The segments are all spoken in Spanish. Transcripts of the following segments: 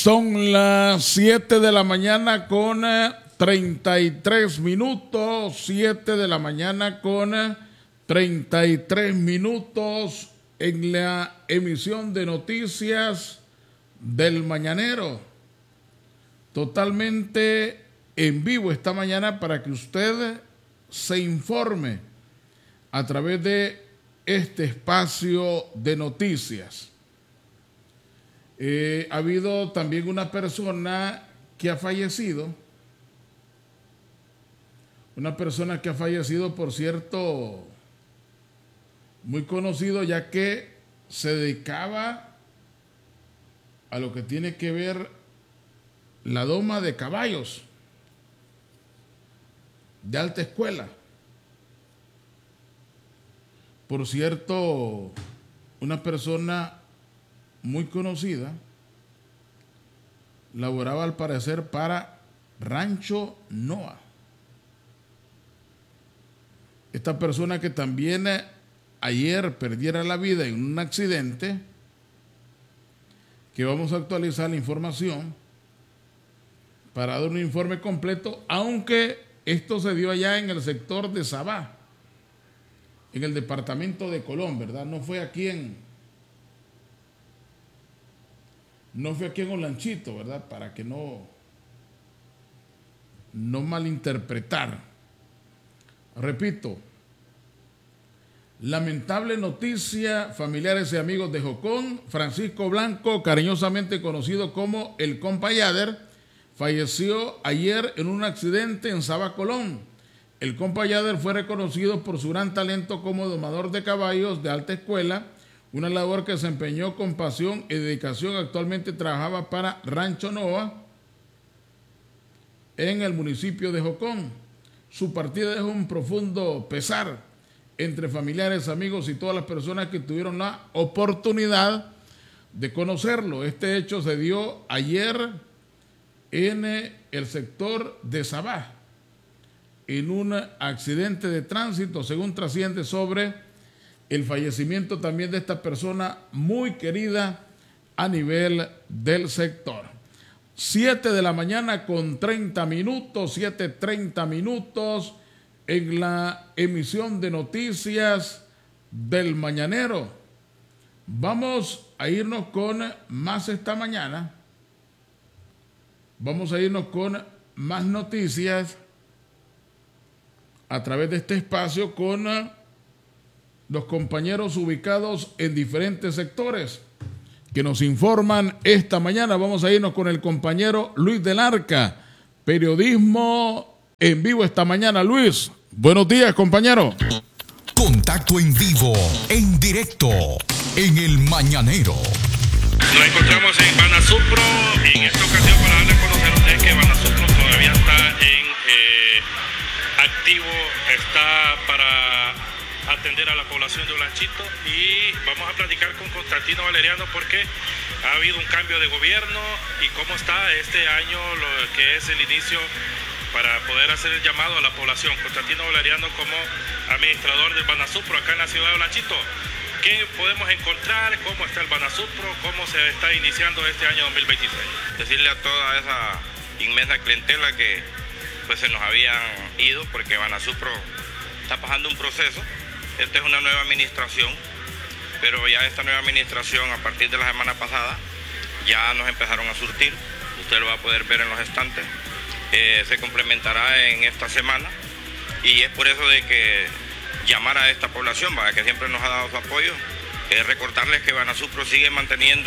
Son las 7 de la mañana con 33 minutos. 7 de la mañana con 33 minutos en la emisión de noticias del Mañanero. Totalmente en vivo esta mañana para que usted se informe a través de este espacio de noticias. Ha habido también una persona que ha fallecido. Una persona que ha fallecido, por cierto, muy conocido, ya que se dedicaba a lo que tiene que ver la doma de caballos de alta escuela. Por cierto, una persona muy conocida, laboraba al parecer para Rancho Noa. Esta persona que también ayer perdiera la vida en un accidente, que vamos a actualizar la información para dar un informe completo, aunque esto se dio allá en el sector de Sabá, en el departamento de Colón, ¿verdad? No fue aquí en Olanchito, ¿verdad? Para que no malinterpretar. Repito, lamentable noticia, familiares y amigos de Jocón. Francisco Blanco, cariñosamente conocido como el Compa Yader, falleció ayer en un accidente en Sabá, Colón. El Compa Yader fue reconocido por su gran talento como domador de caballos de alta escuela, una labor que desempeñó con pasión y dedicación. Actualmente trabajaba para Rancho Noa en el municipio de Jocón. Su partida dejó un profundo pesar entre familiares, amigos y todas las personas que tuvieron la oportunidad de conocerlo. Este hecho se dio ayer en el sector de Sabá, en un accidente de tránsito, según trasciende sobre el fallecimiento también de esta persona muy querida a nivel del sector. 7 de la mañana con 30 minutos, 7:30 minutos en la emisión de noticias del Mañanero. Vamos a irnos con más esta mañana. Vamos a irnos con más noticias a través de este espacio con los compañeros ubicados en diferentes sectores que nos informan esta mañana. Vamos a irnos con el compañero Luis del Arca, periodismo en vivo esta mañana. Luis, buenos días, compañero. Contacto en vivo, en directo, en el Mañanero. Nos encontramos en Banasupro en esta ocasión para darle a conocer a ustedes que Banasupro todavía está en activo, está para atender a la población de Olanchito, y vamos a platicar con Constantino Valeriano porque ha habido un cambio de gobierno y cómo está este año, lo que es el inicio para poder hacer el llamado a la población. Constantino Valeriano como administrador del Banasupro acá en la ciudad de Olanchito. ¿Qué podemos encontrar? ¿Cómo está el Banasupro? ¿Cómo se está iniciando este año 2026? Decirle a toda esa inmensa clientela que pues se nos habían ido porque Banasupro está pasando un proceso. Esta es una nueva administración, pero ya esta nueva administración a partir de la semana pasada ya nos empezaron a surtir. Usted lo va a poder ver en los estantes. Se complementará en esta semana y es por eso de que llamar a esta población, que siempre nos ha dado su apoyo, recordarles que Banasupro sigue manteniendo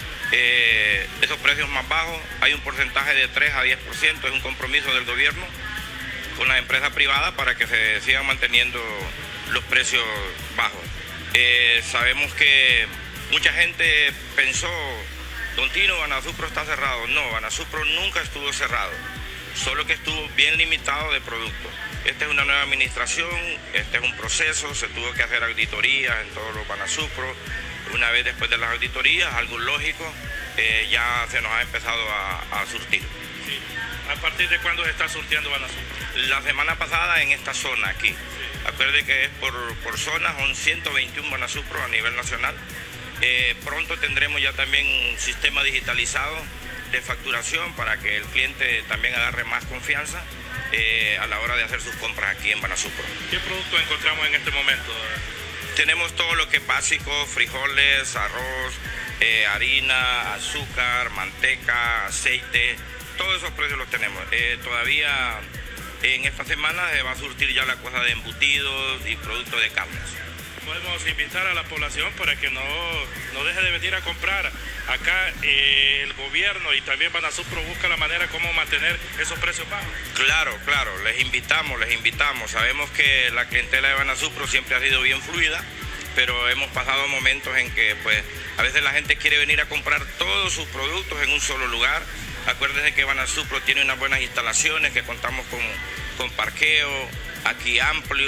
esos precios más bajos. Hay un porcentaje de 3 a 10%, es un compromiso del gobierno con la empresa privada para que se sigan manteniendo los precios bajos. Sabemos que mucha gente pensó, Don Tino, Banasupro está cerrado. No, Banasupro nunca estuvo cerrado, solo que estuvo bien limitado de productos. Esta es una nueva administración, este es un proceso, se tuvo que hacer auditorías en todos los Banasupro. Una vez después de las auditorías, algo lógico, ya se nos ha empezado a surtir. Sí. ¿A partir de cuándo se está surtiendo Banasupro? La semana pasada en esta zona aquí. Sí. Acuerde que es por zonas, son 121 Banasupro a nivel nacional. Pronto tendremos ya también un sistema digitalizado de facturación para que el cliente también agarre más confianza a la hora de hacer sus compras aquí en Banasupro. ¿Qué producto encontramos en este momento? Tenemos todo lo que es básico, frijoles, arroz, harina, azúcar, manteca, aceite, todos esos precios los tenemos. Todavía en esta semana se va a surtir ya la cosa de embutidos y productos de carnes. Podemos invitar a la población para que no deje de venir a comprar. Acá el gobierno y también Banasupro busca la manera como mantener esos precios bajos. Claro, les invitamos. Sabemos que la clientela de Banasupro siempre ha sido bien fluida, pero hemos pasado momentos en que pues a veces la gente quiere venir a comprar todos sus productos en un solo lugar. Acuérdense que Banasupro tiene unas buenas instalaciones, que contamos con parqueo, aquí amplio.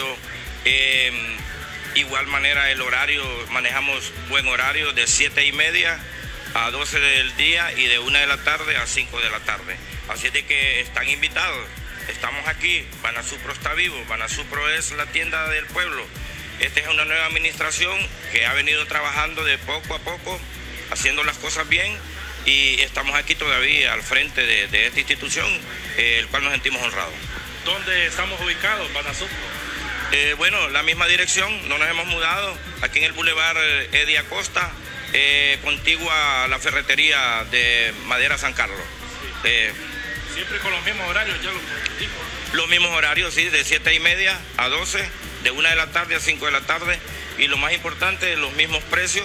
Igual manera el horario, manejamos buen horario de 7:30 a 12 del día y de 1 de la tarde a 5 de la tarde. Así de que están invitados, estamos aquí, Banasupro está vivo, Banasupro es la tienda del pueblo. Esta es una nueva administración que ha venido trabajando de poco a poco, haciendo las cosas bien, y estamos aquí todavía al frente de esta institución, el cual nos sentimos honrados. ¿Dónde estamos ubicados, Banasupro? Bueno, la misma dirección, no nos hemos mudado, aquí en el Boulevard Eddie Acosta, contigua a la ferretería de Madera San Carlos. Siempre con los mismos horarios, ya lo dijo. Los mismos horarios, sí, de 7:30 a 12, de 1 de la tarde a 5 de la tarde, y lo más importante, los mismos precios.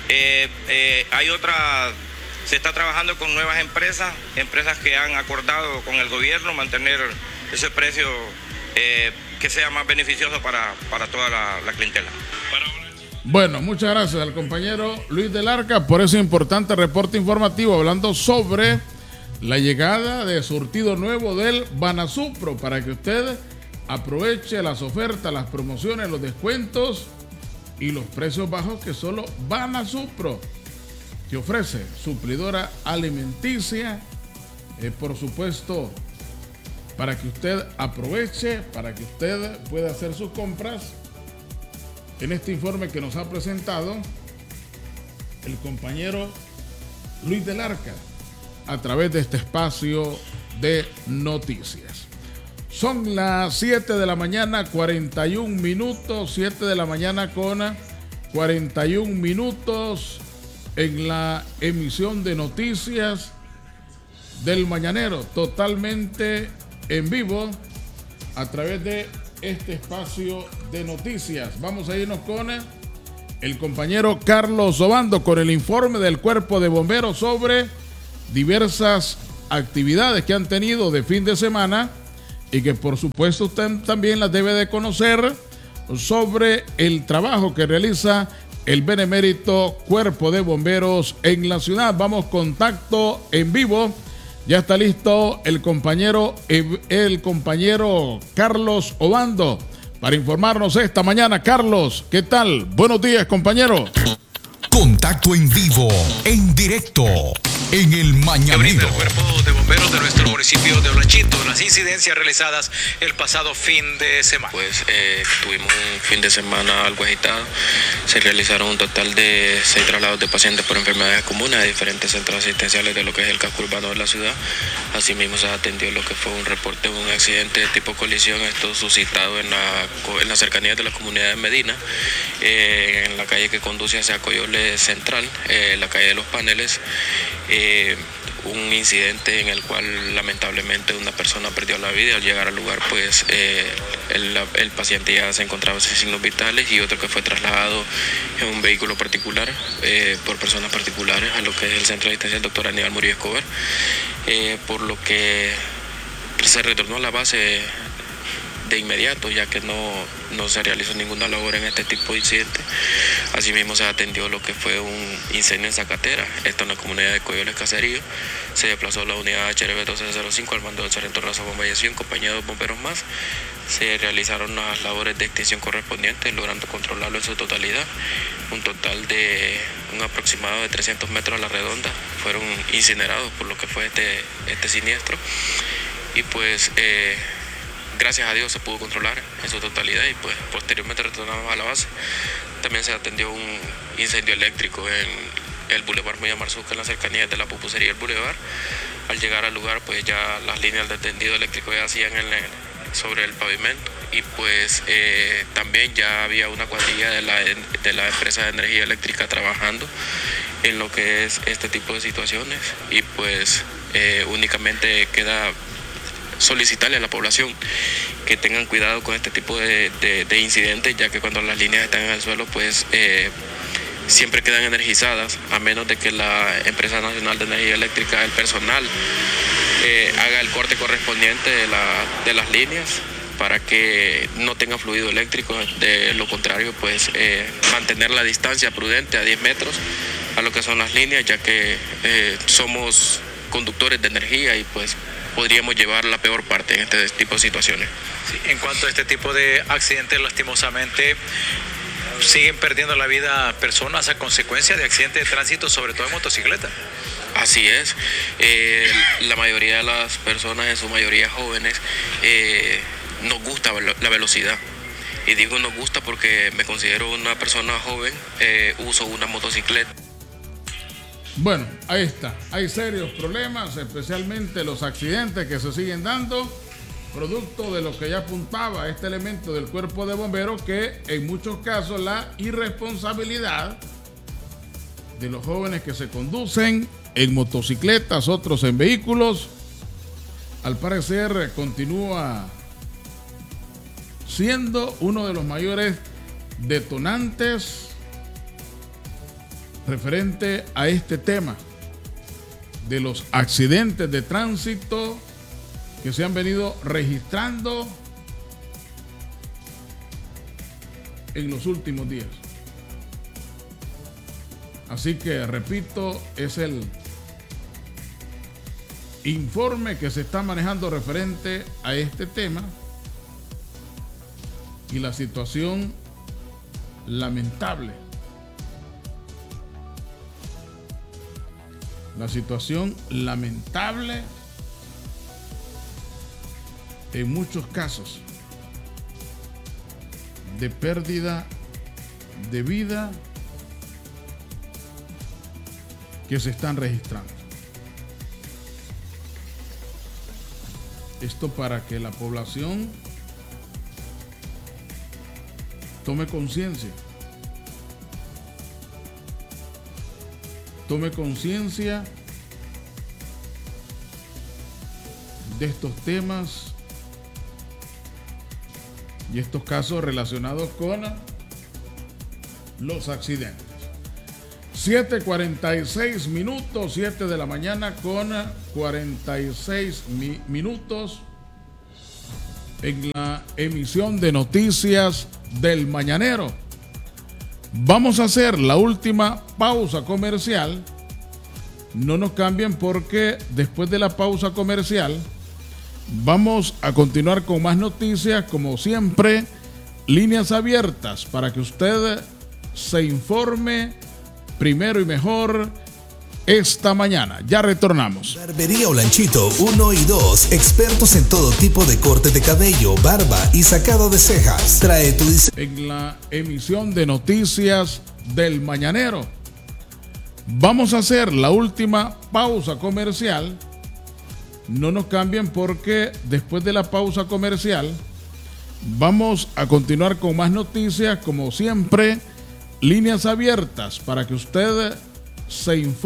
Se está trabajando con nuevas empresas que han acordado con el gobierno mantener ese precio que sea más beneficioso para toda la clientela. Bueno, muchas gracias al compañero Luis del Arca por ese importante reporte informativo hablando sobre la llegada de surtido nuevo del Banasupro, para que usted aproveche las ofertas, las promociones, los descuentos y los precios bajos que solo Banasupro te ofrece. Suplidora alimenticia, por supuesto, para que usted aproveche, para que usted pueda hacer sus compras. En este informe que nos ha presentado el compañero Luis del Arca a través de este espacio de noticias. Son las 7 de la mañana, 41 minutos, 7 de la mañana con 41 minutos en la emisión de noticias del Mañanero, totalmente en vivo a través de este espacio de noticias. Vamos a irnos con el compañero Carlos Obando con el informe del Cuerpo de Bomberos sobre diversas actividades que han tenido de fin de semana y que por supuesto usted también las debe de conocer, sobre el trabajo que realiza el benemérito Cuerpo de Bomberos en la ciudad. Vamos, contacto en vivo. Ya está listo el compañero Carlos Obando para informarnos esta mañana. Carlos, ¿qué tal? Buenos días, compañero. Contacto en vivo, en directo, en el Mañanero. El Cuerpo de Bomberos de nuestro municipio de Olanchito, las incidencias realizadas el pasado fin de semana. Pues tuvimos un fin de semana algo agitado. Se realizaron un total de 6 traslados de pacientes por enfermedades comunes a diferentes centros asistenciales de lo que es el casco urbano de la ciudad. Asimismo se atendió lo que fue un reporte de un accidente de tipo colisión, esto suscitado en la cercanía de la comunidad de Medina, en la calle que conduce hacia Coyole Central, la calle de los Paneles. Un incidente en el cual lamentablemente una persona perdió la vida. Al llegar al lugar, pues el paciente ya se encontraba sin signos vitales, y otro que fue trasladado en un vehículo particular por personas particulares a lo que es el centro de asistencia del doctor Aníbal Murillo Escobar, por lo que se retornó a la base de inmediato, ya que no se realizó ninguna labor en este tipo de incidentes. Asimismo se atendió lo que fue un incendio en Zacatera, esto en la comunidad de Coyoles Caserío. Se desplazó la unidad HRB 1205 al mando del sargento Raza Bombayació en compañía de 2 bomberos más. Se realizaron las labores de extinción correspondientes, logrando controlarlo en su totalidad. Un total de un aproximado de 300 metros a la redonda fueron incinerados por lo que fue este siniestro. Y pues gracias a Dios se pudo controlar en su totalidad, y pues posteriormente retornamos a la base. También se atendió un incendio eléctrico el Boulevard Moya Marzuca en las cercanías de la pupusería del Boulevard. Al llegar al lugar, pues ya las líneas de tendido eléctrico ya hacían sobre el pavimento, y pues también ya había una cuadrilla de la empresa de energía eléctrica trabajando en lo que es este tipo de situaciones, y pues únicamente queda solicitarle a la población que tengan cuidado con este tipo de incidentes, ya que cuando las líneas están en el suelo, pues siempre quedan energizadas, a menos de que la Empresa Nacional de Energía Eléctrica, el personal, haga el corte correspondiente de las líneas para que no tenga fluido eléctrico. De lo contrario, pues mantener la distancia prudente a 10 metros a lo que son las líneas, ya que somos conductores de energía y pues podríamos llevar la peor parte en este tipo de situaciones. Sí, en cuanto a este tipo de accidentes, lastimosamente siguen perdiendo la vida personas a consecuencia de accidentes de tránsito, sobre todo en motocicleta. Así es, la mayoría de las personas, en su mayoría jóvenes, nos gusta la velocidad. Y digo nos gusta porque me considero una persona joven, uso una motocicleta. Bueno, ahí está. Hay serios problemas, especialmente los accidentes que se siguen dando, producto de lo que ya apuntaba este elemento del cuerpo de bomberos, que en muchos casos la irresponsabilidad de los jóvenes que se conducen en motocicletas, otros en vehículos, al parecer continúa siendo uno de los mayores detonantes referente a este tema de los accidentes de tránsito que se han venido registrando en los últimos días. Así que, repito, es el informe que se está manejando referente a este tema y la situación lamentable. La situación lamentable en muchos casos de pérdida de vida que se están registrando. Esto para que la población tome conciencia. Tome conciencia de estos temas y estos casos relacionados con los accidentes. 7:46 minutos, 7 de la mañana con 46 minutos en la emisión de noticias del Mañanero. Vamos a hacer la última pausa comercial. No nos cambien porque después de la pausa comercial vamos a continuar con más noticias, como siempre, líneas abiertas para que usted se informe primero y mejor esta mañana. Ya retornamos. Barbería Olanchito 1 y 2, expertos en todo tipo de corte de cabello, barba y sacado de cejas. Trae tu diseño. En la emisión de noticias del Mañanero vamos a hacer la última pausa comercial. No nos cambien porque después de la pausa comercial vamos a continuar con más noticias, como siempre, líneas abiertas para que usted se informe